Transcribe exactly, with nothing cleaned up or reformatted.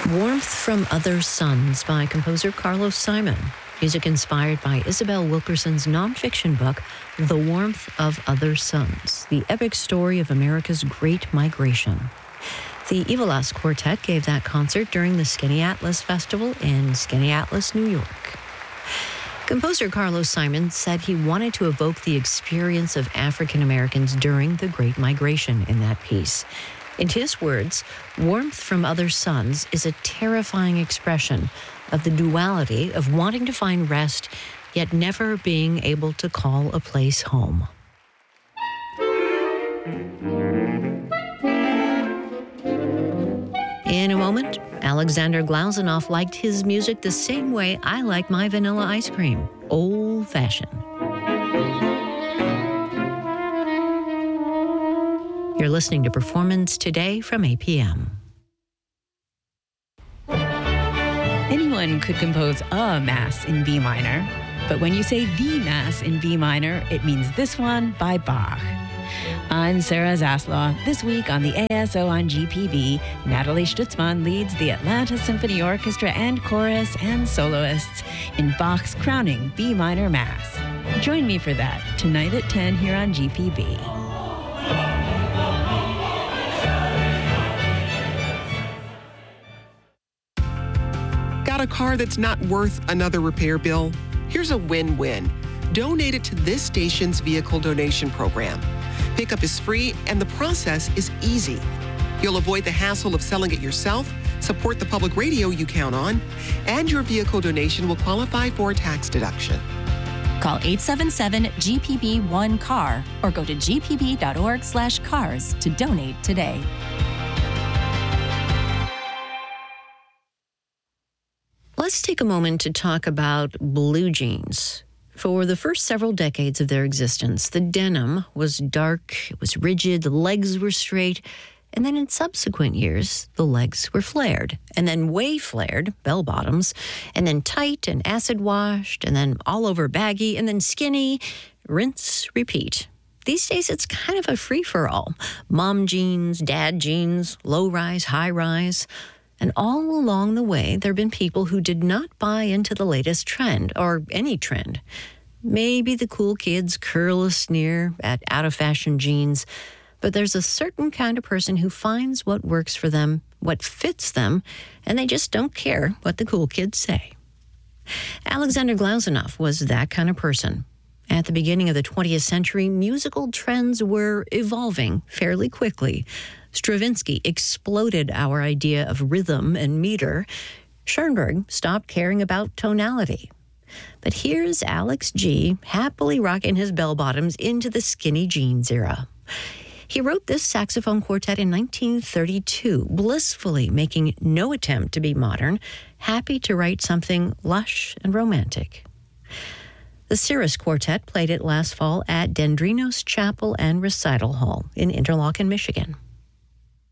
Warmth from Other Suns by composer Carlos Simon. Music inspired by Isabel Wilkerson's nonfiction book, The Warmth of Other Suns, the epic story of America's Great Migration. The Evelas Quartet gave that concert during the Skinny Atlas Festival in Skinny Atlas, New York. Composer Carlos Simon said he wanted to evoke the experience of African Americans during the Great Migration in that piece. In his words, Warmth from Other Suns is a terrifying expression of the duality of wanting to find rest, yet never being able to call a place home. In a moment, Alexander Glausenoff liked his music the same way I like my vanilla ice cream, old-fashioned. You're listening to Performance Today from A P M. Anyone could compose a Mass in B minor, but when you say the Mass in B minor, it means this one by Bach. I'm Sarah Zaslaw. This week on the A S O on G P B, Natalie Stutzman leads the Atlanta Symphony Orchestra and chorus and soloists in Bach's crowning B minor Mass. Join me for that tonight at ten here on G P B. Got a car that's not worth another repair bill? Here's a win-win. Donate it to this station's vehicle donation program. Pickup is free and the process is easy. You'll avoid the hassle of selling it yourself, support the public radio you count on, and your vehicle donation will qualify for a tax deduction. Call eight seven seven G P B one C A R or go to g p b dot org slash cars to donate today. Let's take a moment to talk about blue jeans. For the first several decades of their existence, the denim was dark, it was rigid, the legs were straight, and then in subsequent years, the legs were flared, and then way flared, bell-bottoms, and then tight and acid-washed, and then all over baggy, and then skinny, rinse, repeat. These days, it's kind of a free-for-all. Mom jeans, dad jeans, low-rise, high-rise. And all along the way, there have been people who did not buy into the latest trend, or any trend. Maybe the cool kids curl a sneer at out-of-fashion jeans, but there's a certain kind of person who finds what works for them, what fits them, and they just don't care what the cool kids say. Alexander Glausenoff was that kind of person. At the beginning of the twentieth century, musical trends were evolving fairly quickly. Stravinsky exploded our idea of rhythm and meter. Schoenberg stopped caring about tonality. But here's Alex G. happily rocking his bell-bottoms into the skinny jeans era. He wrote this saxophone quartet in nineteen thirty-two, blissfully making no attempt to be modern, happy to write something lush and romantic. The Cirrus Quartet played it last fall at Dendrinos Chapel and Recital Hall in Interlochen, Michigan.